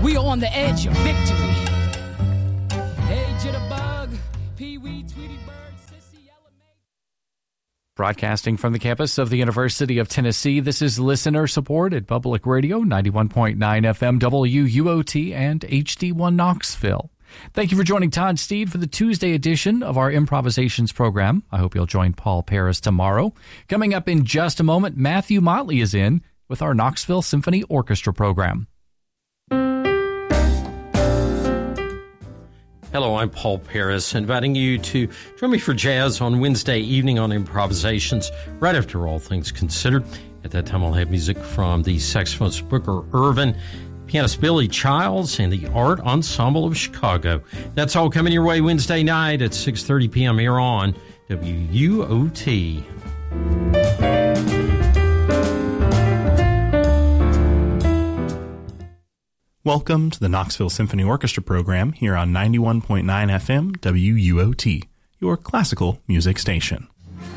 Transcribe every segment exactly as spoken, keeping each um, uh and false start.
We are on the edge of victory. Hey, Jitterbug, Pee-wee, Tweety Bird, Sissy, Ella Mae. Broadcasting from the campus of the University of Tennessee, this is listener-supported Public Radio, ninety-one point nine F M W U O T and H D one Knoxville. Thank you for joining Todd Steed for the Tuesday edition of our Improvisations program. I hope you'll join Paul Paris tomorrow. Coming up in just a moment, Matthew Motley is in with our Knoxville Symphony Orchestra program. Hello, I'm Paul Paris, inviting you to join me for jazz on Wednesday evening on Improvisations, right after All Things Considered. At that time, I'll have music from the saxophonist Booker Irvin, pianist Billy Childs, and the Art Ensemble of Chicago. That's all coming your way Wednesday night at six thirty p.m. here on W U O T. Welcome to the Knoxville Symphony Orchestra program here on ninety-one point nine F M W U O T, your classical music station.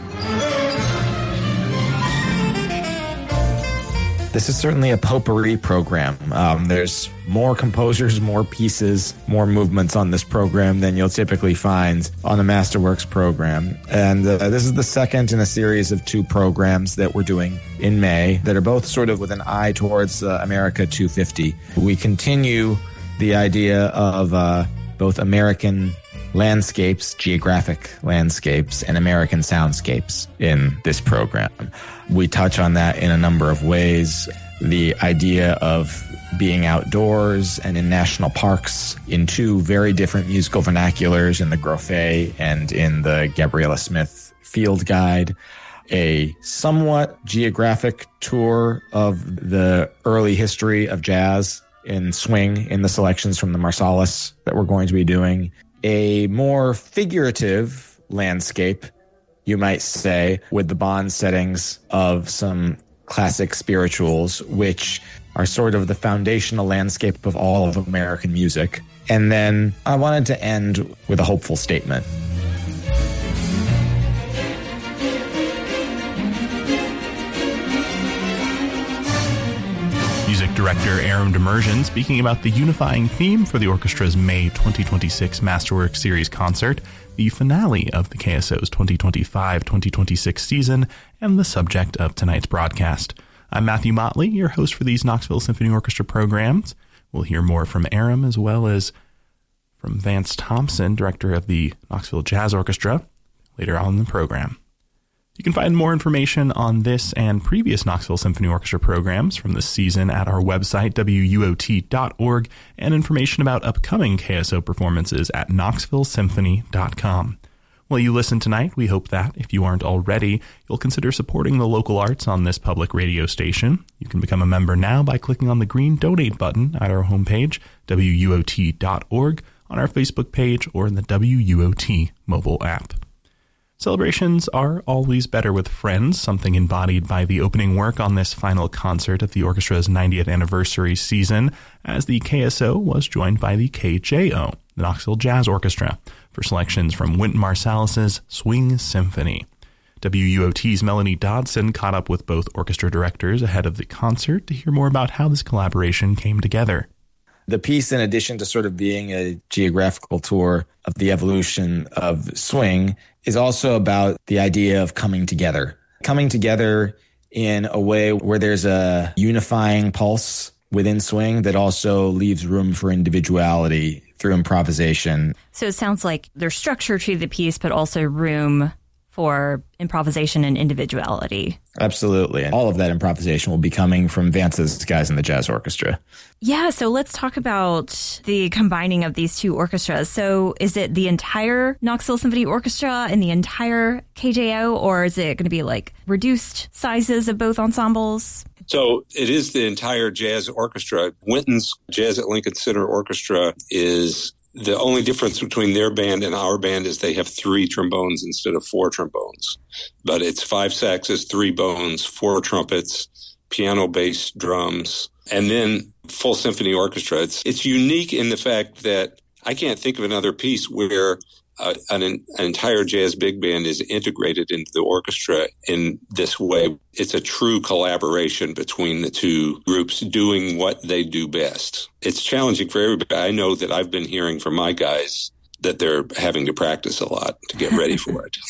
This is certainly a potpourri program. Um, there's more composers, more pieces, more movements on this program than you'll typically find on a Masterworks program. And uh, this is the second in a series of two programs that we're doing in May that are both sort of with an eye towards uh, America two fifty. We continue the idea of uh, both American landscapes, geographic landscapes, and American soundscapes in this program. We touch on that in a number of ways. The idea of being outdoors and in national parks in two very different musical vernaculars, in the Grofé and in the Gabriela Smith Field Guide. A somewhat geographic tour of the early history of jazz in swing in the selections from the Marsalis that we're going to be doing. A more figurative landscape, you might say, with the bond settings of some classic spirituals, which are sort of the foundational landscape of all of American music. And then I wanted to end with a hopeful statement. Music director Aram Demerjian speaking about the unifying theme for the orchestra's May twenty twenty-six Masterworks Series concert, the finale of the K S O's twenty twenty-five twenty twenty-six season, and the subject of tonight's broadcast. I'm Matthew Motley, your host for these Knoxville Symphony Orchestra programs. We'll hear more from Aram as well as from Vance Thompson, director of the Knoxville Jazz Orchestra, later on in the program. You can find more information on this and previous Knoxville Symphony Orchestra programs from this season at our website, W U O T dot org, and information about upcoming K S O performances at knoxville symphony dot com. While you listen tonight, we hope that, if you aren't already, you'll consider supporting the local arts on this public radio station. You can become a member now by clicking on the green donate button at our homepage, W U O T dot org, on our Facebook page, or in the W U O T mobile app. Celebrations are always better with friends, something embodied by the opening work on this final concert of the orchestra's ninetieth anniversary season, as the K S O was joined by the K J O, the Knoxville Jazz Orchestra, for selections from Wynton Marsalis's Swing Symphony. W U O T's Melanie Dodson caught up with both orchestra directors ahead of the concert to hear more about how this collaboration came together. The piece, in addition to sort of being a geographical tour of the evolution of swing, is also about the idea of coming together. Coming together in a way where there's a unifying pulse within swing that also leaves room for individuality through improvisation. So it sounds like there's structure to the piece, but also room for improvisation and individuality. Absolutely. And all of that improvisation will be coming from Vance's guys in the jazz orchestra. Yeah, so let's talk about the combining of these two orchestras. So is it the entire Knoxville Symphony Orchestra and the entire K J O, or is it going to be like reduced sizes of both ensembles? So it is the entire jazz orchestra. Wynton's Jazz at Lincoln Center Orchestra is the only difference between their band and our band is they have three trombones instead of four trombones. But it's five saxes, three bones, four trumpets, piano, bass, drums, and then full symphony orchestra. It's, it's unique in the fact that I can't think of another piece where uh, an, an entire jazz big band is integrated into the orchestra in this way. It's a true collaboration between the two groups doing what they do best. It's challenging for everybody. I know that I've been hearing from my guys that they're having to practice a lot to get ready for it.